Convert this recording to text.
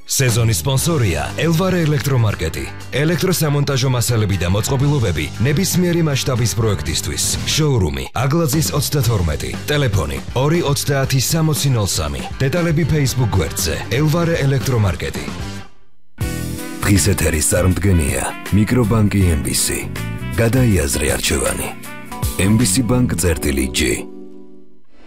სეზონის სპონსორია ელვარე ელექტრომარკეტი. ელექტროსამონტაჟო მასალები და მოწყობილობები ნებისმიერი მასშტაბის პროექტისთვის. შოურუმი აგლაძის 32. ტელეფონი 2306003. დეტალები Facebook გვერდზე ელვარე ელექტრომარკეტი. დღის ეთერის წარმდგენია მიკრობანკი MBC. გადაიაზრე არჩევანი. MBC Bank წერტილი G.